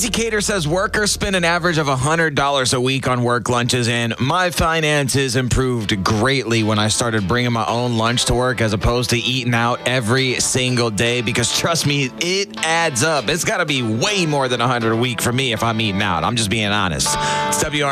Educator says workers spend an average of $100 a week on work lunches, and my finances improved greatly when I started bringing my own lunch to work as opposed to eating out every single day, because trust me, it adds up. It's got to be way more than $100 a week for me if I'm eating out. I'm just being honest. It's WR